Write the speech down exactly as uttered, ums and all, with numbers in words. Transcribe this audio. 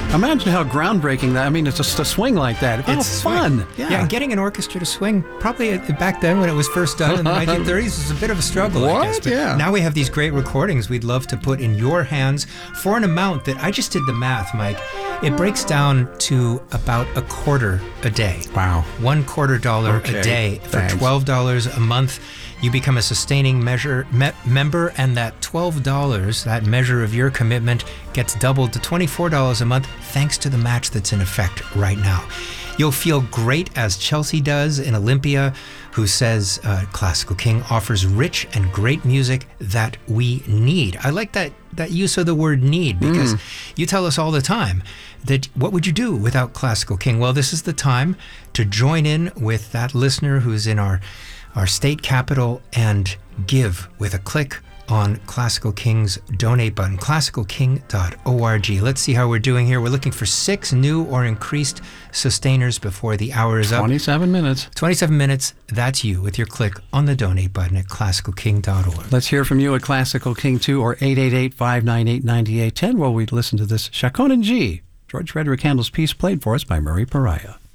Imagine how groundbreaking that. I mean, it's just a swing like that. Oh, It's fun. swing. Yeah. yeah, and getting an orchestra to swing, probably back then when it was first done in the nineteen thirties, was a bit of a struggle, I guess. What? But Yeah. now we have these great recordings we'd love to put in your hands for an amount that I just did the math, Mike. It breaks down to about a quarter a day. Wow. One quarter dollar Okay, a day for thanks. twelve dollars a month. You become a sustaining measure me- member, and that twelve dollars, that measure of your commitment, gets doubled to twenty-four dollars a month thanks to the match that's in effect right now. You'll feel great, as Chelsea does in Olympia, who says uh, Classical King offers rich and great music that we need. I like that that use of the word need, because mm. you tell us all the time that what would you do without Classical King? Well, this is the time to join in with that listener who's in our our state capital and give with a click on Classical King's donate button, classical king dot org. Let's see how we're doing here. We're looking for six new or increased sustainers before the hour is up. twenty-seven minutes. twenty-seven minutes. That's you with your click on the donate button at classical king dot org. Let's hear from you at Classical King two or eight eight eight, five nine eight, nine eight one zero while we listen to this Chaconne G. George Frederick Handel's piece played for us by Murray Pariah.